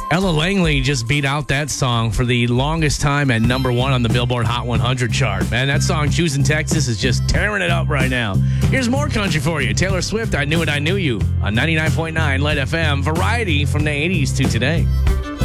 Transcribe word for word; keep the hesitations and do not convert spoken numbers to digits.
Ella Langley just beat out that song for the longest time at number one on the Billboard Hot one hundred chart. Man, that song, Choosing Texas, is just tearing it up right now. Here's more country for you. Taylor Swift, I Knew It, I Knew You on ninety-nine point nine L E D F M. Variety from the eighties to today.